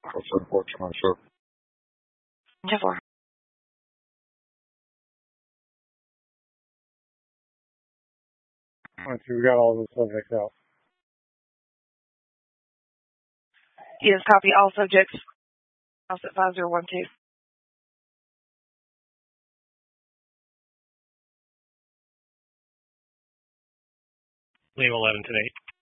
That's unfortunate, sir. 4. We got all the subjects out. Yes, copy all subjects. House at 5012. Lima 11 today.